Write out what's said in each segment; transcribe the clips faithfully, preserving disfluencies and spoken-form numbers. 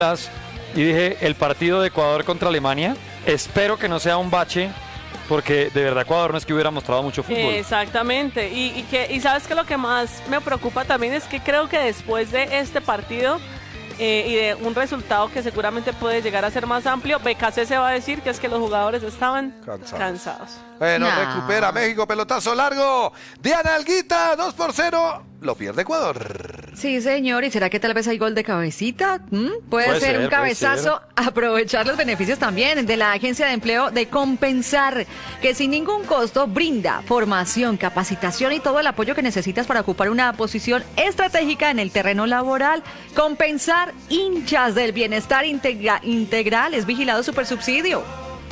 y dije, el partido de Ecuador contra Alemania, espero que no sea un bache, porque de verdad Ecuador no es que hubiera mostrado mucho fútbol. Exactamente, y, y, que, y sabes que lo que más me preocupa también es que creo que después de este partido eh, y de un resultado que seguramente puede llegar a ser más amplio, B K C se va a decir que es que los jugadores estaban cansados. cansados. Bueno, no. Recupera México, pelotazo largo. Diana Alguita, dos por cero. Lo pierde Ecuador. Sí, señor. ¿Y será que tal vez hay gol de cabecita? ¿Mm? Puede, puede ser un cabezazo. Aprovechar los beneficios también de la Agencia de Empleo de Compensar, que sin ningún costo brinda formación, capacitación y todo el apoyo que necesitas para ocupar una posición estratégica en el terreno laboral. Compensar, hinchas del bienestar integra- integral, es vigilado Supersubsidio.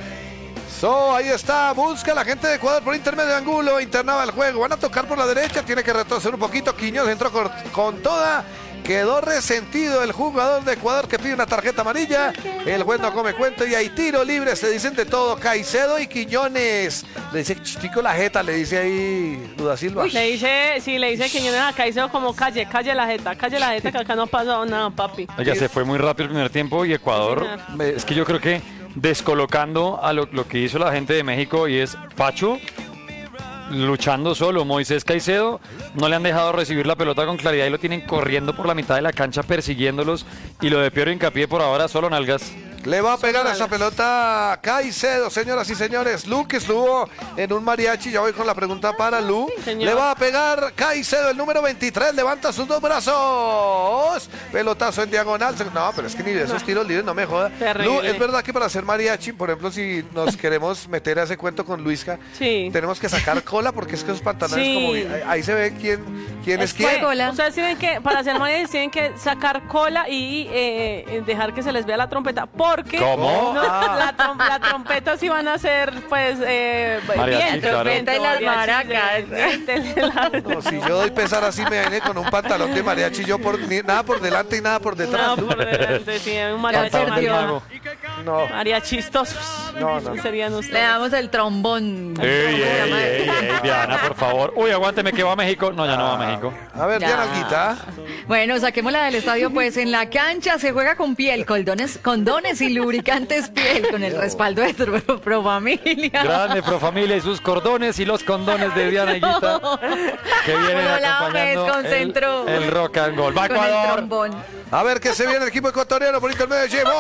So, ahí está, busca la gente de Ecuador por intermedio de Angulo, internaba el juego, van a tocar por la derecha, tiene que retroceder un poquito, Quiñones entró con, con toda, quedó resentido el jugador de Ecuador que pide una tarjeta amarilla, el juez no come cuento y hay tiro libre, se dicen de todo, Caicedo y Quiñones, le dice chico la jeta, le dice ahí Duda Silva. Uy, le dice, sí, le dice Quiñones a Caicedo como calle, calle la jeta, calle la jeta que acá no ha pasado nada, papi. Oye, se fue muy rápido el primer tiempo y Ecuador, sí, es que yo creo que descolocando a lo, lo que hizo la gente de México y es Pacho luchando solo, Moisés Caicedo no le han dejado recibir la pelota con claridad y lo tienen corriendo por la mitad de la cancha persiguiéndolos y lo de Piero Hincapié por ahora solo nalgas. Le va a pegar a esa pelota Caicedo, señoras y señores. Lu, que estuvo en un mariachi. Ya voy con la pregunta para Lu. Sí, le va a pegar Caicedo, el número veintitrés. Levanta sus dos brazos. Pelotazo en diagonal. No, pero es que ni de esos tiros libres no me joda. Terrible. Lu, es verdad que para hacer mariachi, por ejemplo, si nos queremos meter a ese cuento con Luisca, sí, tenemos que sacar cola porque es que esos pantalones, sí, como ahí, ahí se ve quién, quién es, es quién. Cola. Ustedes tienen que, para hacer mariachi, tienen que sacar cola y eh, dejar que se les vea la trompeta. Porque ¿Cómo? No, la, trom la trompeta sí van a ser, pues, eh, bien, trompeta y las maracas. No, si yo doy pesar así me viene con un pantalón de mariachi, yo por ni, nada por delante y nada por detrás. No, por delante, sí, un mariachi. No. Mariachistosos. No, no. Serían ustedes. Le damos el trombón. Ey, ey, ey, ey, Diana, por favor. Uy, aguánteme que va a México. No, ya no va a México. A ver, ya. Diana Alguita. Bueno, saquémosla del estadio, pues en la cancha se juega con piel, condones, condones y lubricantes piel, con el respaldo de Pro, Pro Familia. Grande Pro Familia y sus cordones y los condones de Diana Alguita, que vienen bueno, acompañando el, el rock and roll. Va Ecuador. A ver qué se viene el equipo ecuatoriano por intermedio de Llevo.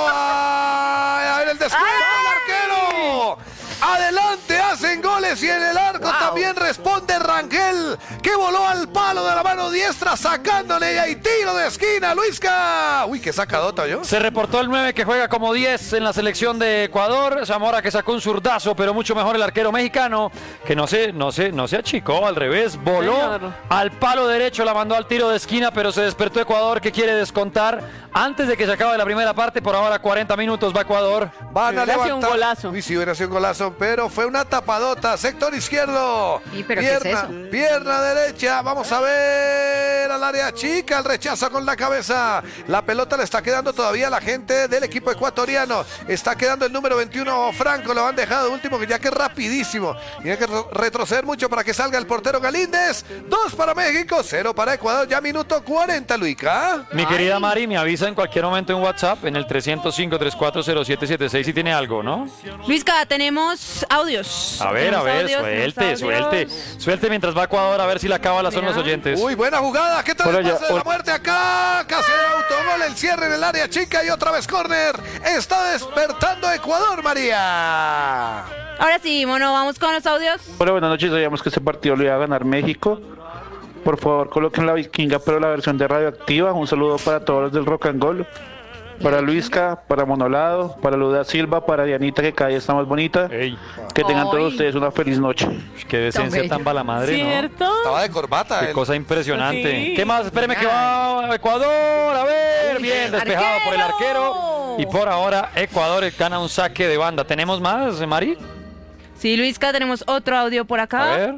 A ver el descuido del arquero. Adelante, hacen goles y en el arco wow. también responde Rangel, que voló al palo de la mano diestra sacándole y hay tiro de esquina, Luisca. Uy, qué sacadota yo. Se reportó el nueve que juega como diez en la selección de Ecuador, Zamora que sacó un zurdazo, pero mucho mejor el arquero mexicano, que no se, no se, no se achicó, al revés, voló Señor. al palo derecho, la mandó al tiro de esquina, pero se despertó Ecuador que quiere descontar antes de que se acabe la primera parte. Por ahora cuarenta minutos va Ecuador. Van a levantar un golazo. Uy, sí, hubiera sido un golazo, pero fue una tapadota. Sector izquierdo. ¿Y pero pierna, qué es eso? Pierna derecha. Vamos a ver al área chica. El rechazo con la cabeza. La pelota le está quedando todavía a la gente del equipo ecuatoriano. Está quedando el número veintiuno, Franco. Lo han dejado de último, que ya que es rapidísimo. Tiene que retroceder mucho para que salga el portero Galíndez. Dos para México, cero para Ecuador. Ya minuto cuarenta, Luica. Mi querida Ay. Mari, me avisa en cualquier momento en WhatsApp, en el trescientos cinco, treinta y cuatro cero siete siete seis, si tiene algo, ¿no? Luisca, tenemos audios. A ver, tenemos a ver, audios, suelte, suelte, suelte mientras va Ecuador, a ver si la cábala son los oyentes. Uy, buena jugada, ¿qué tal Hola, el pase ya, de la muerte acá? Casi de autogol, el cierre en el área chica y otra vez córner. Está despertando Ecuador, María. Ahora sí, bueno, vamos con los audios. Hola, buenas noches, sabíamos que este partido lo iba a ganar México. Por favor, coloquen la vikinga, pero la versión de Radioactiva. Un saludo para todos los del Rock and Roll. Para Luisca, para Monolado, para Luda Silva, para Dianita, que cada día está más bonita. Ey. Que tengan Ay. todos ustedes una feliz noche. Qué decencia tan bala madre, ¿cierto? ¿no? Estaba de corbata. Qué él. cosa impresionante. Sí. ¿Qué más? Espéreme que va Ecuador. A ver, bien despejado ¡Arquero! por el arquero. Y por ahora Ecuador gana un saque de banda. ¿Tenemos más, Mari? Sí, Luisca, tenemos otro audio por acá. A ver.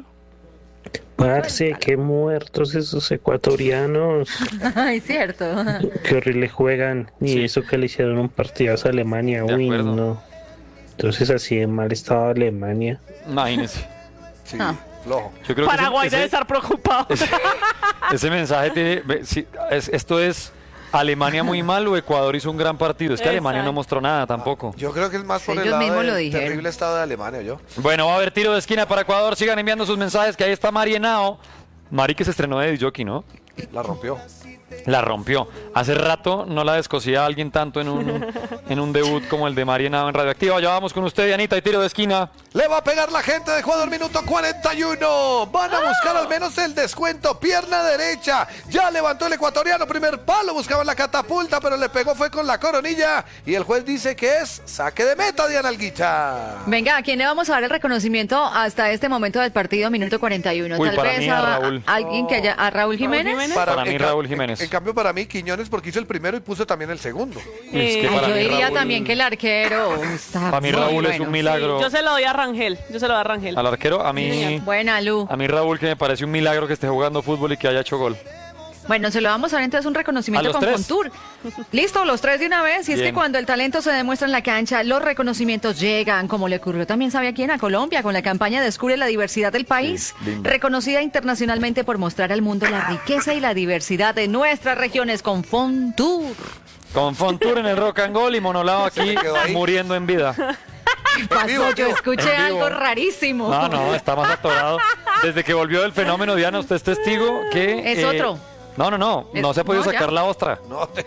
Parce, qué muertos esos ecuatorianos. Ay, cierto. Qué horrible juegan. Y sí. eso que le hicieron un partidazo a Alemania. De Uy, acuerdo. no. Entonces así de mal estaba Alemania. Imagínese. Sí, Ah. flojo. Yo creo Paraguay que ese, debe ese, estar preocupado. Ese, ese mensaje tiene... Sí, es, esto es Alemania muy mal o Ecuador hizo un gran partido. Es que Exacto. Alemania no mostró nada tampoco. Yo creo que es más por Sí, el ellos lado mismos lo del dijeron. terrible estado de Alemania, yo. Bueno, va a haber tiro de esquina para Ecuador. Sigan enviando sus mensajes, que ahí está Mari Henao. Mari que se estrenó de disc-jockey, ¿no? La rompió. La rompió. Hace rato no la descosía a alguien tanto en un, en un debut como el de Mari Henao en Radioactiva. Ya vamos con usted, Dianita, y tiro de esquina. Le va a pegar la gente de Ecuador, minuto cuarenta y uno. Van a buscar al menos el descuento. Pierna derecha. Ya levantó el ecuatoriano. Primer palo. Buscaban la catapulta, pero le pegó fue con la coronilla. Y el juez dice que es saque de meta, Diana Alguicha. Venga, ¿a quién le vamos a dar el reconocimiento hasta este momento del partido, minuto cuarenta y uno? Uy, Tal para vez mí a a, Raúl. a alguien que haya... ¿A Raúl Jiménez? Jiménez? Para mí, en Raúl ca- Jiménez. En, en cambio, para mí, Quiñones, porque hizo el primero y puso también el segundo. Uy, es que Eh, para Ay, yo mí diría Raúl- también que el arquero está Para mí muy Raúl es bueno. un milagro. Yo se lo doy a Rangel. Yo se lo doy a Rangel. Al arquero, a mí, Buena, Lu. a mí Raúl, que me parece un milagro que esté jugando fútbol y que haya hecho gol. Bueno, se lo vamos a dar entonces un reconocimiento ¿A los con tres? Contour. Listo, los tres de una vez. Y es que Bien. cuando el talento se demuestra en la cancha, los reconocimientos llegan, como le ocurrió también, ¿sabe a quién? A Colombia, con la campaña Descubre la diversidad del país, Sí, lindo. reconocida internacionalmente por mostrar al mundo la riqueza y la diversidad de nuestras regiones con Fontour. Con Fontour en el Rock and Roll y Monolao aquí quedó ahí. muriendo en vida. ¿Qué pasó? vivo, Yo vivo. escuché En vivo. algo rarísimo. No, no, está más atorado. Desde que volvió del fenómeno, Diana, usted es testigo que... Es otro. No, no, no, no Es- se ha podido no, ya. sacar la ostra. No te...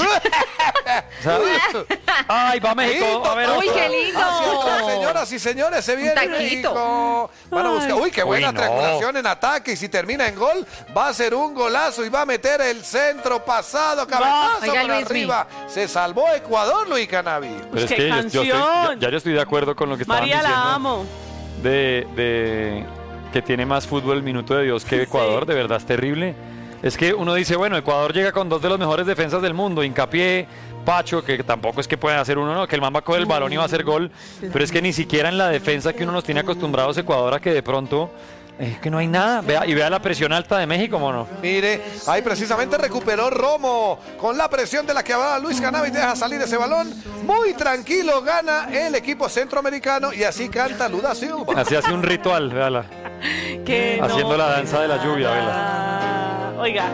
O sea, ay, va México. A ver, Uy, ostra. qué lindo. Hacia atrás, señoras y señores, se viene taquito. México. Van a buscar. Uy, qué buena Uy, no. triangulación en ataque. Y si termina en gol, va a ser un golazo y va a meter el centro pasado, cabezazo Oiga, por Luismi. arriba. Se salvó Ecuador, Luis Canavi. Pero es ¡Qué que yo- yo estoy- canción! ya, ya yo estoy de acuerdo con lo que estaban María, diciendo. la amo. De, de que tiene más fútbol el minuto de Dios que Ecuador, Sí. de verdad es terrible. Es que uno dice, bueno, Ecuador llega con dos de los mejores defensas del mundo, Hincapié, Pacho, que tampoco es que pueden hacer uno, no, que el man va a coger el balón y va a hacer gol, pero es que ni siquiera en la defensa que uno nos tiene acostumbrados Ecuador a que de pronto es que no hay nada. Vea, y vea la presión alta de México, mono. Mire, ahí precisamente recuperó Romo con la presión de la que hablaba Luis Canavi. Deja salir ese balón. Muy tranquilo, gana el equipo centroamericano y así canta Luda Silva. Así hace un ritual, véala. Que Haciendo no la danza de la lluvia, Ah, Oiga.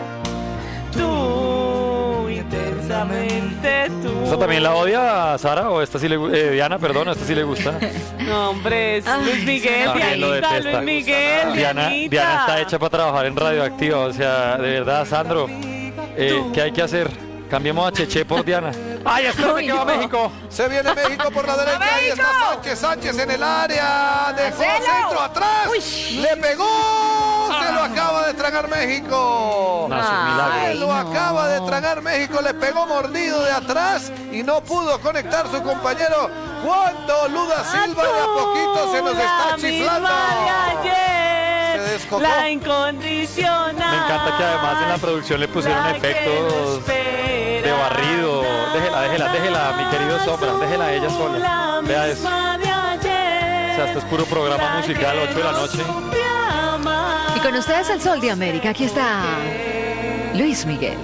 Tú, intensamente tú. ¿Esta también la odia Sara o esta sí le gu- eh, Diana, perdón, esta sí le gusta? No, hombre, es Luis Miguel, También lo Dianita, detesta. Luis Miguel, Diana, Dianita. Diana está hecha para trabajar en Radioactiva, o sea, de verdad, Sandro, eh, ¿qué hay que hacer? Cambiemos a Cheche por Diana. ¡Ay, espérate Uy, que va no. México! Se viene México por la derecha. Ahí está Sánchez. Sánchez en el área. Dejó ¡Hacelo! centro atrás. Uy. Le pegó. Se lo acaba de tragar México. No, es un milagro. Se Ay, lo no. acaba de tragar México. Le pegó mordido de atrás y no pudo conectar su compañero. Cuando Luda Silva de a poquito se nos está La chiflando. misma de ayer, Se descocó. la incondicional. Me encanta que además en la producción le pusieron la que efectos espera. de barrido. Déjela, déjela, déjela, mi querido Sombra, déjela a ella sola. La Vea eso. misma de ayer, O sea, esto es puro programa musical, ocho de la noche. Y con ustedes el Sol de América. Aquí está Luis Miguel.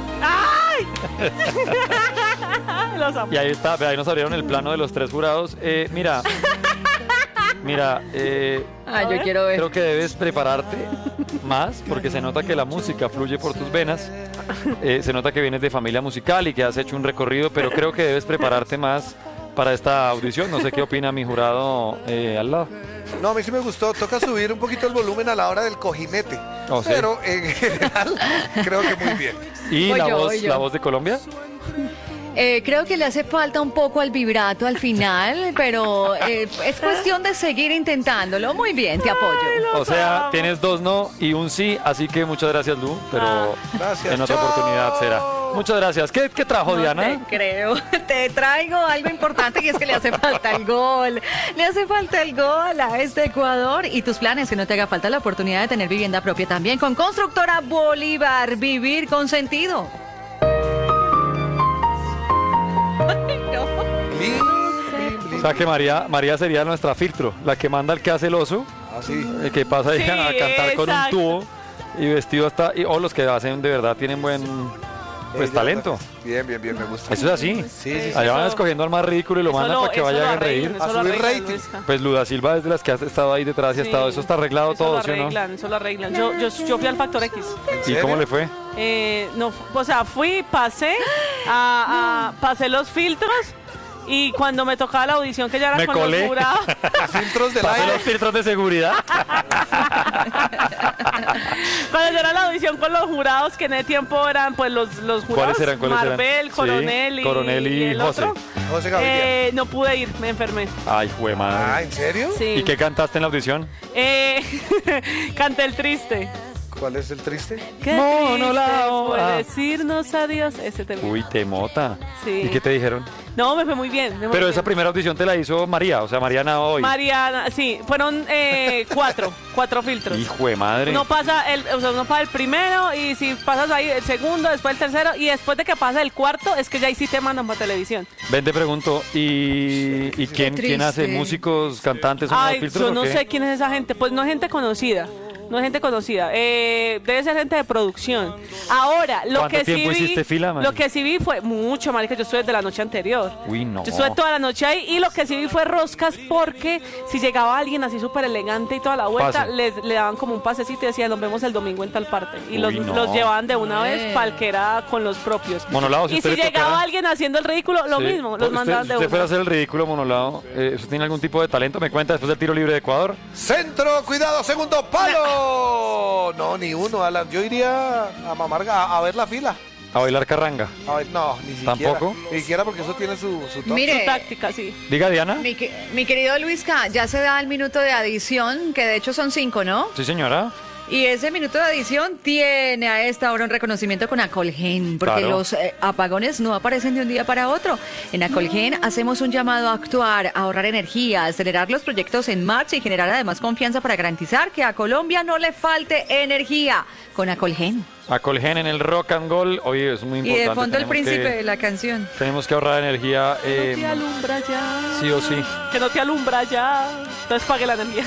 Los amo. Y ahí está, vea, ahí nos abrieron el plano de los tres jurados. Eh, mira, mira, eh, Ah, yo quiero ver. creo que debes prepararte más porque se nota que la música fluye por tus venas. Eh, se nota que vienes de familia musical y que has hecho un recorrido, pero creo que debes prepararte más para esta audición. No sé qué opina mi jurado eh, al lado. No, a mí sí me gustó. Toca subir un poquito el volumen a la hora del cojinete. Oh, ¿sí? Pero en general, creo que muy bien. ¿Y Voy la yo, voz, voy yo. la voz de Colombia? Eh, creo que le hace falta un poco al vibrato al final, pero eh, es cuestión de seguir intentándolo. Muy bien, te apoyo. O sea, tienes dos no y un sí, así que muchas gracias, Lu, pero Gracias. en otra Chao. oportunidad será. Muchas gracias. ¿Qué, qué trajo No Diana? te creo. Te traigo algo importante y es que le hace falta el gol. Le hace falta el gol a este Ecuador y tus planes, que no te haga falta la oportunidad de tener vivienda propia también con Constructora Bolívar. Vivir con sentido. Ay, no. Blin, blin, blin. O sea que María, María sería nuestra filtro, la que manda el que hace el oso, Así. el que pasa ahí Sí, a cantar con un exacto. tubo y vestido hasta... Y, o los que hacen de verdad tienen buen Pues Eh, talento. Bien, bien, bien, me gusta. Eso es así. Sí, sí, sí. Allá van Eso- escogiendo al más ridículo y lo Eso mandan lo- para que eso vayan lo a reír. arreglan, A eso lo subir arreglan, rating. Luisca. Pues Luda Silva es de las que ha estado ahí detrás y ha Sí. estado. Eso está arreglado Eso todo, lo ¿sí o no? arreglan, eso lo arreglan. Yo, yo, yo fui al Factor X. ¿En ¿Y serio? cómo le fue? Eh, no, o sea, fui, pasé, a, a- pasé los filtros y cuando me tocaba la audición que ya era Me con colé. los jurados, Filtros del Pasé aire. los filtros de seguridad. cuando ya era la audición con los jurados, que en ese tiempo eran pues los, los jurados, ¿Cuáles eran? ¿Cuáles eran? Marbel, Sí, Coronel y, Coronel y el José. otro. José Gaviria. Eh, no pude ir, me enfermé. Ay, jue Ah, madre. ¿en serio? Sí. ¿Y qué cantaste en la audición? Eh, canté el triste. ¿Cuál es el triste? Qué Monolao. triste fue Ah. decirnos adiós. Ese tema. Uy, te mota. Sí. ¿Y qué te dijeron? No, me fue muy bien. me fue Pero muy esa bien. primera audición te la hizo María, o sea, Mariana hoy. Mariana, sí, fueron eh, cuatro, cuatro filtros. Hijo de madre. Uno pasa el, o sea, uno pasa el primero y si pasas ahí el segundo, después el tercero y después de que pasa el cuarto es que ya ahí sí te mandan para televisión. Ven, te pregunto, ¿y, ¿y quién, quién hace triste. músicos, cantantes, son los Ay, filtros yo o no qué? sé quién es esa gente, pues no es gente conocida. No es gente conocida, eh, debe ser gente de producción. Ahora, lo ¿Cuánto que sí tiempo vi, hiciste fila, Mari? lo que sí vi fue mucho, marica, yo estuve desde la noche anterior. Uy, no. Yo estuve toda la noche ahí y lo que sí vi fue roscas porque si llegaba alguien así súper elegante y toda la vuelta, Pase. les, le daban como un pasecito y decían, nos vemos el domingo en tal parte. Y los, Uy, no. los llevaban de una Eh. vez pal que era con los propios. Monolao, si y usted si le llegaba tocara- alguien haciendo el ridículo, lo Sí. mismo, los Usted- mandaban de Si usted fuera a una. hacer el ridículo, Monolao, eh, ¿usted tiene algún tipo de talento? ¿Me cuenta después del tiro libre de Ecuador? Centro, cuidado, segundo palo. No, ni uno, Alan. Yo iría a mamar, a, a ver la fila. A bailar carranga. A ver, no, ni siquiera. ¿Tampoco? Ni siquiera porque eso tiene su, su toque. Mire, Su táctica, sí. Diga, Diana. mi, que- mi querido Luisca, ya se da el minuto de adición, que de hecho son cinco, ¿no? Sí, señora. Y ese minuto de adición tiene a esta hora un reconocimiento con Acolgen, porque Claro. los eh, apagones no aparecen de un día para otro. En Acolgen hacemos un llamado a actuar, a ahorrar energía, a acelerar los proyectos en marcha y generar además confianza para garantizar que a Colombia no le falte energía. Con Acolgen. A Colgen en el rock and roll. Oye, es muy Y importante. de fondo el tenemos príncipe que- de la canción. Tenemos que ahorrar energía. Que eh, no te alumbra ya. sí o sí. Que no te alumbra ya. Entonces pague la energía.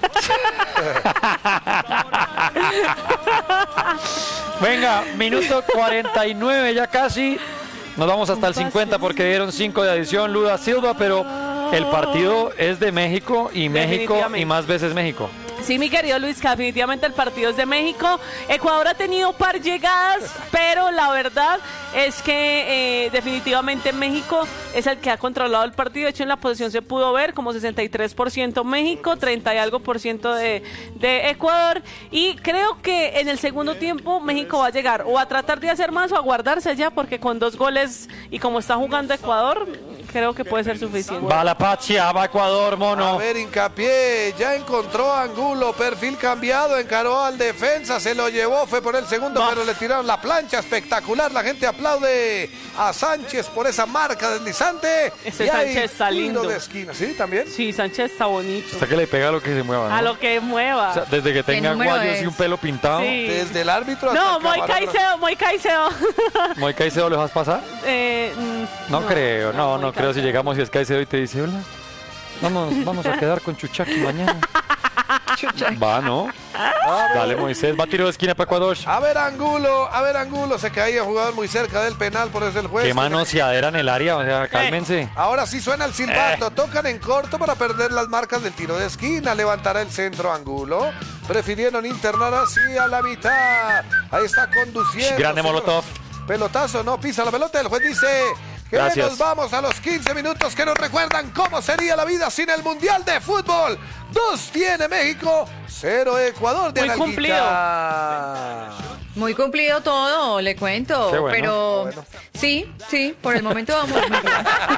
Venga, minuto cuarenta y nueve ya casi. Nos vamos hasta el cincuenta porque dieron cinco de adición Luda Silva, pero el partido es de México y México Definitivamente. y más veces México. Sí, mi querido Luis, que definitivamente el partido es de México. Ecuador ha tenido par llegadas, pero la verdad es que eh, definitivamente México es el que ha controlado el partido. De hecho, en la posición se pudo ver como sesenta y tres por ciento México, treinta y algo por ciento de, de Ecuador. Y creo que en el segundo tiempo México va a llegar o a tratar de hacer más o a guardarse ya, porque con dos goles y como está jugando Ecuador, creo que puede ser suficiente. Va la Pachia, va Ecuador, A mono. ver, Hincapié, ya encontró a Angulo, perfil cambiado, encaró al defensa, se lo llevó, fue por el segundo, Bah. pero le tiraron la plancha, espectacular, la gente aplaude a Sánchez por esa marca deslizante. Ese Y hay Sánchez está tiro lindo. de esquina, ¿sí? ¿También? Sí, Sánchez está bonito. Hasta que le pega a lo que se mueva, ¿no? A lo que mueva. O sea, desde que tenga número guayos es? y un pelo pintado. Sí. Desde el árbitro hasta No, el muy camarógrafo. Caicedo, muy Caicedo. ¿Muy Caicedo lo dejas pasar? Eh, mm, No, creo, no, no, muy creo. Si Caicedo. llegamos y es Caicedo y te dice, hola, vamos, vamos a quedar con Chuchaki mañana. Va, ¿no? Dale, Moisés, va tiro de esquina para Ecuador. A ver, Angulo, a ver, Angulo, se caía jugador muy cerca del penal, por eso el juez. Qué manoseadera en el área, o sea, cálmense. Ahora sí suena el silbato, Eh. tocan en corto para perder las marcas del tiro de esquina, levantará el centro Angulo. Prefirieron internar así a la mitad. Ahí está conduciendo. Grande señor. Molotov. Pelotazo, no pisa la pelota. El juez dice que Gracias. nos vamos a los quince minutos que nos recuerdan cómo sería la vida sin el Mundial de Fútbol. Dos tiene México, cero Ecuador de Muy Analguita. Muy cumplido todo, le cuento. Qué bueno. Pero Qué bueno. sí, sí, por el momento vamos muy bien.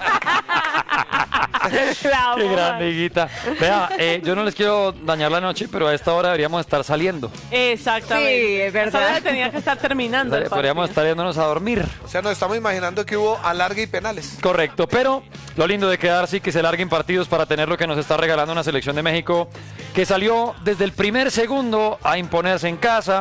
la Qué boba. grande, higuita. Vea, eh, yo no les quiero dañar la noche, pero a esta hora deberíamos estar saliendo. Exactamente. Sí, es verdad. Esa hora tenía que estar terminando. el Podríamos partido. estar yéndonos a dormir. O sea, nos estamos imaginando que hubo alargue y penales. Correcto, pero lo lindo de quedar sí que se larguen partidos para tener lo que nos está regalando una selección de México que salió desde el primer segundo a imponerse en casa,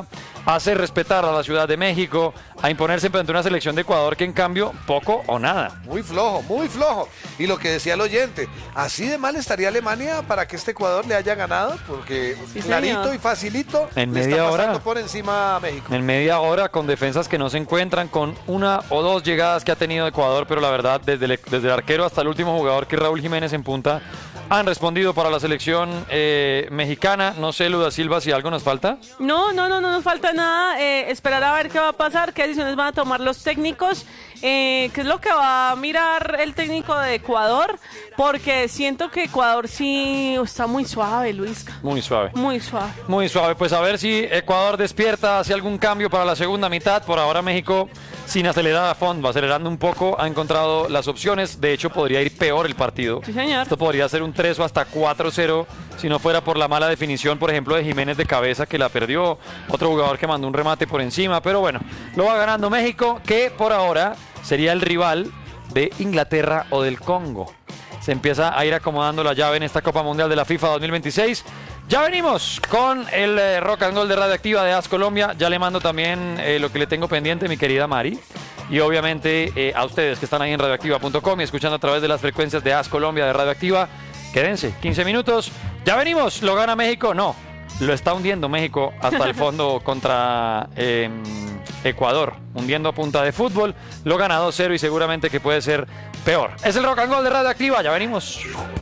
a hacer respetar a la Ciudad de México, a imponerse frente a una selección de Ecuador que en cambio poco o nada. Muy flojo, muy flojo. Y lo que decía el oyente, así de mal estaría Alemania para que este Ecuador le haya ganado, porque sí, clarito señor. y facilito en le media está pasando hora, por encima a México. En media hora con defensas que no se encuentran, con una o dos llegadas que ha tenido Ecuador, pero la verdad desde el, desde el arquero hasta el último jugador que es Raúl Jiménez en punta, han respondido para la selección eh, mexicana. No sé, Luda Silva, si algo nos falta. No, no, no, no nos falta nada. Eh, esperar a ver qué va a pasar, qué decisiones van a tomar los técnicos, eh, qué es lo que va a mirar el técnico de Ecuador, porque siento que Ecuador sí está muy suave, Luisca. Muy suave. Muy suave. Muy suave. Pues a ver si Ecuador despierta, hace algún cambio para la segunda mitad. Por ahora México, sin acelerar a fondo, acelerando un poco, ha encontrado las opciones. De hecho, podría ir peor el partido. Sí, señor. Esto podría ser un tres o hasta cuatro cero si no fuera por la mala definición, por ejemplo, de Jiménez de cabeza, que la perdió. Otro jugador que mandó un remate por encima. Pero bueno, lo va ganando México, que por ahora sería el rival de Inglaterra o del Congo. Se empieza a ir acomodando la llave en esta Copa Mundial de la FIFA dos mil veintiséis. Ya venimos con el eh, Rock and Roll de Radioactiva de AS Colombia. Ya le mando también eh, lo que le tengo pendiente, mi querida Mari. Y obviamente eh, a ustedes que están ahí en radioactiva punto com y escuchando a través de las frecuencias de AS Colombia de Radioactiva. Quédense, quince minutos. Ya venimos. ¿Lo gana México? No. Lo está hundiendo México hasta el fondo contra eh, Ecuador. Hundiendo a punta de fútbol. Lo gana dos cero y seguramente que puede ser peor. Es el Rock and Roll de Radioactiva. Ya venimos.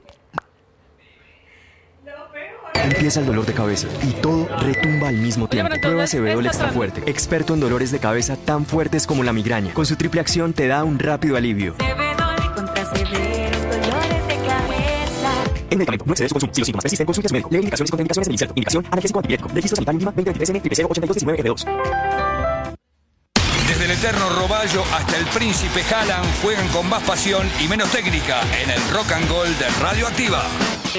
Empieza el dolor de cabeza y todo retumba al mismo tiempo. Oye, Prueba entonces, Acevedo el esta extra fuerte, experto en dolores de cabeza tan fuertes como la migraña. Con su triple acción te da un rápido alivio. Contra severos dolores de cabeza. El medicamento no excede su consumo. Si los síntomas persisten, consulte a su médico. Lee indicaciones y contraindicaciones del insecto. Indicación analgésico antipirético. Registro sanitario mínima veinte veintitrés N cero ochenta y dos diecinueve F dos. Desde el eterno Roballo hasta el príncipe Haaland juegan con más pasión y menos técnica en el Rock and Roll de Radioactiva.